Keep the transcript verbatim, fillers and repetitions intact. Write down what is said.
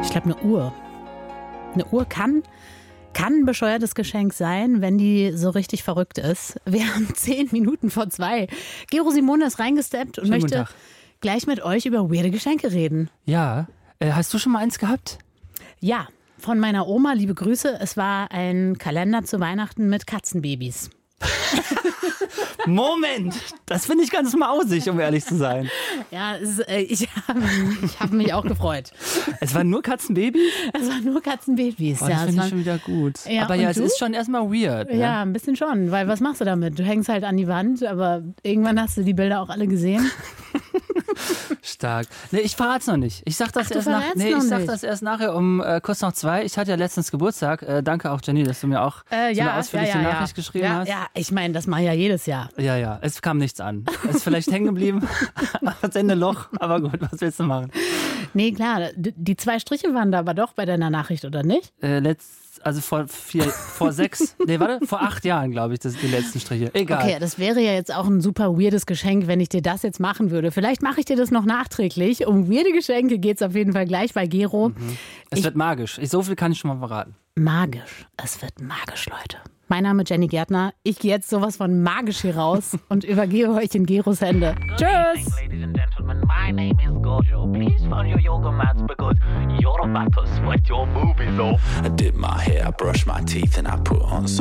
Ich glaube, eine Uhr. Eine Uhr kann, kann ein bescheuertes Geschenk sein, wenn die so richtig verrückt ist. Wir haben zehn Minuten vor zwei. Gero Simone ist reingesteppt und Schönen möchte guten Tag. gleich mit euch über weirde Geschenke reden. Ja, äh, hast du schon mal eins gehabt? Ja, von meiner Oma, liebe Grüße. Es war ein Kalender zu Weihnachten mit Katzenbabys. Moment, das finde ich ganz mausig, um ehrlich zu sein. Ja, es, äh, ich habe ich hab mich auch gefreut. Es waren nur Katzenbabys? Es waren nur Katzenbabys. Oh, ja, das es finde ich waren- schon wieder gut. Ja, aber und ja, es du? ist schon erstmal weird. Ne? Ja, ein bisschen schon, weil was machst du damit? Du hängst halt an die Wand, aber irgendwann hast du die Bilder auch alle gesehen. Stark. Nee, ich verrate es noch nicht. Ich sag das Ach, du erst nach, verrätst nee, noch ich sag nicht. das erst nachher um äh, kurz nach zwei. Ich hatte ja letztens Geburtstag. Äh, danke auch, Jenny, dass du mir auch Äh, so ja, eine ausführliche ja, ja, Nachricht ja. geschrieben ja, hast. Ja, ich meine, das mache ich ja jedes Jahr. Ja, ja, es kam nichts an. Es ist vielleicht hängen geblieben, das Ende Loch, aber gut, was willst du machen? Nee, klar, d- die zwei Striche waren da aber doch bei deiner Nachricht, oder nicht? Äh, letzt, also vor vier, vor sechs, nee, warte, vor acht Jahren, glaube ich, das sind die letzten Striche. Egal. Okay, das wäre ja jetzt auch ein super weirdes Geschenk, wenn ich dir das jetzt machen würde. Vielleicht mache ich dir das noch nachträglich. Um weirde Geschenke geht es auf jeden Fall gleich bei Gero. Es Ich- wird magisch. Ich, so viel kann ich schon mal verraten. Magisch. Es wird magisch, Leute. Mein Name ist Jenny Gärtner. Ich gehe jetzt sowas von magisch hier raus und übergebe euch in Geros Hände. Tschüss! Ladies and gentlemen, my name is Gojo. Please find your yoga mats because you're about to sweat your boobies off. I did my hair, I brushed my teeth, and I put on some